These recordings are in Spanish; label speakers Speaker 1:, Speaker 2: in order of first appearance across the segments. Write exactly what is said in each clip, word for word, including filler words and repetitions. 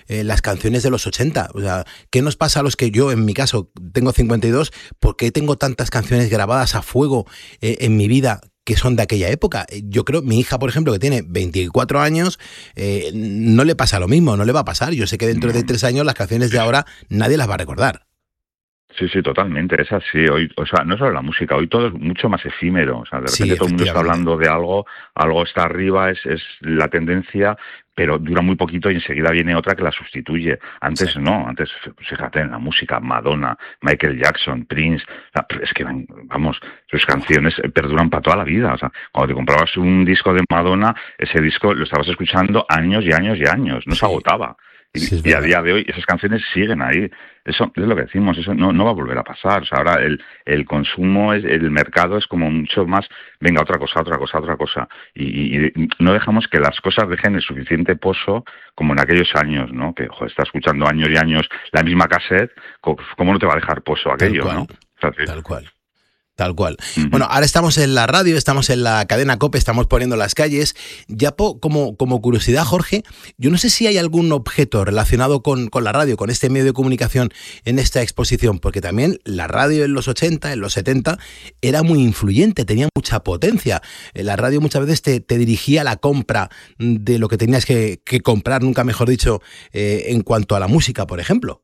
Speaker 1: eh, las canciones de los ochenta. O sea, ¿qué nos pasa a los que yo, en mi caso, tengo cincuenta y dos? ¿Por qué tengo tantas canciones grabadas a fuego eh, en mi vida que son de aquella época? Yo creo, mi hija, por ejemplo, que tiene veinticuatro años, eh, no le pasa lo mismo, no le va a pasar. Yo sé que dentro de tres años las canciones de ahora nadie las va a recordar.
Speaker 2: Sí, sí, totalmente, es así. Hoy, o sea, no solo la música, hoy todo es mucho más efímero. O sea, de repente
Speaker 1: Sí,
Speaker 2: todo el mundo está hablando de algo, algo está arriba, es, es la tendencia, pero dura muy poquito y enseguida viene otra que la sustituye. Antes sí. no, antes, fíjate, en la música, Madonna, Michael Jackson, Prince, es que, vamos, sus canciones perduran para toda la vida. O sea, cuando te comprabas un disco de Madonna, ese disco lo estabas escuchando años y años y años, no sí. se agotaba. Y, sí, y a día de hoy esas canciones siguen ahí. Eso es lo que decimos, eso no, no va a volver a pasar. O sea, ahora el, el consumo, es, el mercado es como mucho más, venga, otra cosa, otra cosa, otra cosa. Y, y, y no dejamos que las cosas dejen el suficiente pozo como en aquellos años, ¿no? Que, joder, está escuchando años y años la misma cassette, ¿cómo no te va a dejar pozo aquello,
Speaker 1: Tal cual,
Speaker 2: no? O sea, sí.
Speaker 1: Tal cual. Tal cual. Uh-huh. Bueno, ahora estamos en la radio, estamos en la cadena COPE, estamos poniendo las calles. Ya po, como, como curiosidad, Jorge, yo no sé si hay algún objeto relacionado con, con la radio, con este medio de comunicación en esta exposición, porque también la radio en los ochenta, en los setenta, era muy influyente, tenía mucha potencia. La radio muchas veces te, te dirigía a la compra de lo que tenías que, que comprar, nunca mejor dicho, eh, en cuanto a la música, por ejemplo.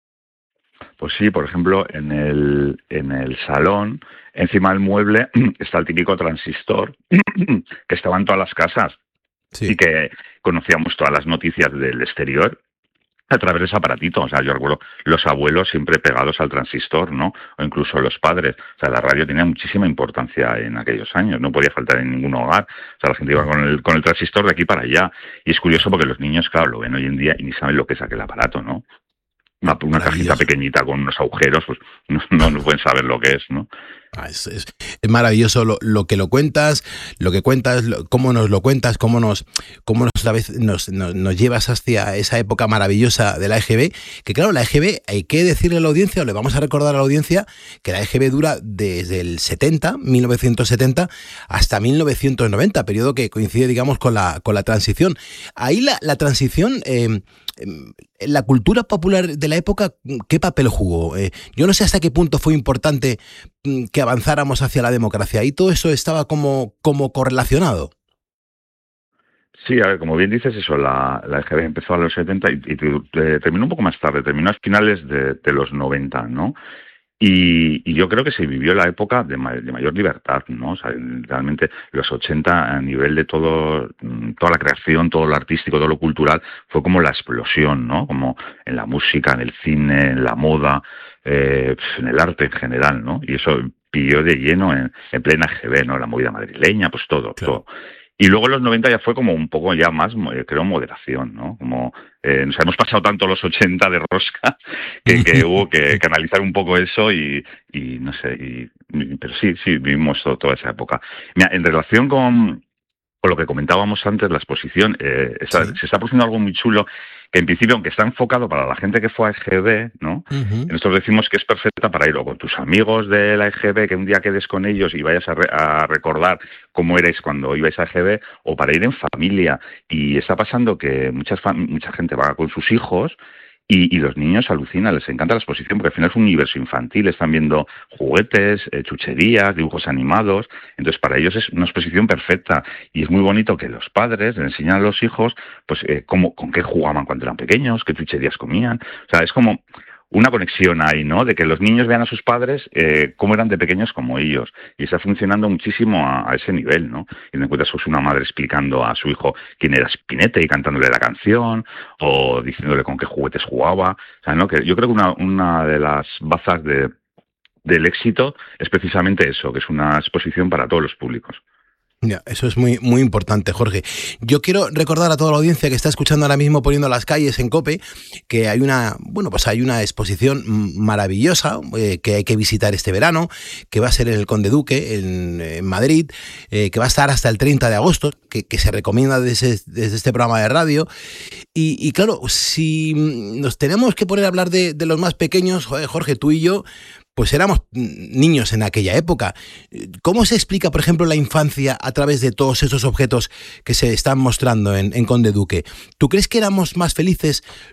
Speaker 2: Pues sí, por ejemplo, en el, en el salón, encima del mueble, está el típico transistor que estaba en todas las casas sí. y que conocíamos todas las noticias del exterior a través de ese aparatito. O sea, yo recuerdo los abuelos siempre pegados al transistor, ¿no? O incluso los padres. O sea, la radio tenía muchísima importancia en aquellos años, no podía faltar en ningún hogar. O sea, la gente iba con el, con el transistor de aquí para allá. Y es curioso porque los niños, claro, lo ven hoy en día y ni saben lo que es aquel aparato, ¿no? Una, una cajita pequeñita con unos agujeros, pues no, no, no pueden saber lo que es, ¿no?
Speaker 1: Ah, es, es, es maravilloso lo, lo que lo cuentas, lo que cuentas, lo, cómo nos lo cuentas, cómo nos, cómo nos, a veces nos, nos, nos llevas hacia esa época maravillosa de la E G B, que claro, la E G B, hay que decirle a la audiencia, o le vamos a recordar a la audiencia, que la E G B dura desde el setenta, mil novecientos setenta, hasta mil novecientos noventa, periodo que coincide, digamos, con la, con la transición. Ahí la, la transición... Eh, la cultura popular de la época, ¿qué papel jugó? Eh, yo no sé hasta qué punto fue importante que avanzáramos hacia la democracia y todo eso estaba como, como correlacionado.
Speaker 2: Sí, a ver, como bien dices, eso, la, la E G B empezó a los setenta y, y eh, terminó un poco más tarde, terminó a finales de, de los noventa, ¿no? Y, y yo creo que se vivió la época de, ma- de mayor libertad, ¿no? O sea, realmente los ochenta, a nivel de todo, toda la creación, todo lo artístico, todo lo cultural, fue como la explosión, ¿no? Como en la música, en el cine, en la moda, eh, en el arte en general, ¿no? Y eso pilló de lleno en, en plena E G B, ¿no? La movida madrileña, pues todo, claro. todo. Y luego en los noventa ya fue como un poco ya más, creo, moderación, ¿no? Como eh, nos hemos pasado tanto los ochenta de rosca que, que hubo que, que analizar un poco eso y, y no sé, y, pero sí, sí, vivimos todo, toda esa época. Mira, en relación con, con lo que comentábamos antes, la exposición, eh, está, sí. se está produciendo algo muy chulo que en principio, aunque está enfocado para la gente que fue a E G B, ¿no? Uh-huh. Nosotros decimos que es perfecta para ir o con tus amigos de la E G B, que un día quedes con ellos y vayas a, re- a recordar cómo erais cuando ibais a E G B, o para ir en familia. Y está pasando que muchas fam- mucha gente va con sus hijos y, y los niños alucinan, les encanta la exposición, porque al final es un universo infantil, están viendo juguetes, eh, chucherías, dibujos animados, entonces para ellos es una exposición perfecta, y es muy bonito que los padres les enseñan a los hijos pues eh, cómo, con qué jugaban cuando eran pequeños, qué chucherías comían, o sea, es como una conexión ahí, ¿no? De que los niños vean a sus padres eh, cómo eran de pequeños como ellos. Y está funcionando muchísimo a, a ese nivel, ¿no? Y te encuentras pues, una madre explicando a su hijo quién era Spinetta y cantándole la canción, o diciéndole con qué juguetes jugaba. O sea, ¿no? Que yo creo que una, una de las bazas de, del éxito es precisamente eso, que es una exposición para todos los públicos.
Speaker 1: Ya, eso es muy, muy importante, Jorge. Yo quiero recordar a toda la audiencia que está escuchando ahora mismo Poniendo las Calles en COPE que hay una, bueno, pues hay una exposición maravillosa eh, que hay que visitar este verano, que va a ser en el Conde Duque, en, en Madrid, eh, que va a estar hasta el treinta de agosto, que, que se recomienda desde, desde este programa de radio. Y, y claro, si nos tenemos que poner a hablar de, de los más pequeños, joder, Jorge, tú y yo, pues éramos niños en aquella época. ¿Cómo se explica, por ejemplo, la infancia a través de todos esos objetos que se están mostrando en, en Conde Duque? ¿Tú crees que éramos más felices